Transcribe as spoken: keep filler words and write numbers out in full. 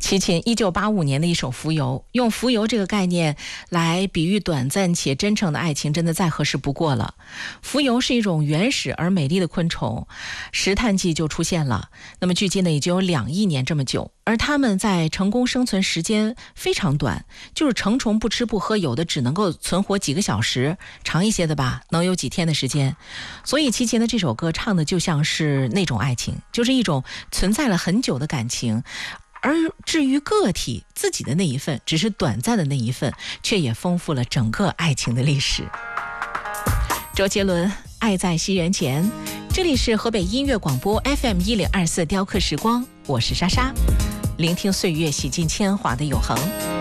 齐秦一九八五年的一首《浮游》，用浮游这个概念来比喻短暂且真诚的爱情，真的再合适不过了。浮游是一种原始而美丽的昆虫，石炭纪就出现了，那么距今呢已经有两亿年这么久，而它们在成功生存时间非常短，就是成虫不吃不喝，有的只能够存活几个小时，长一些的吧能有几天的时间。所以齐秦的这首歌唱的就像是那种爱情，就是一种存在了很久的感情，而至于个体自己的那一份，只是短暂的那一份，却也丰富了整个爱情的历史。周杰伦，爱在西元前。这里是河北音乐广播 F M 一零二四雕刻时光，我是莎莎，聆听岁月洗尽铅华的永恒。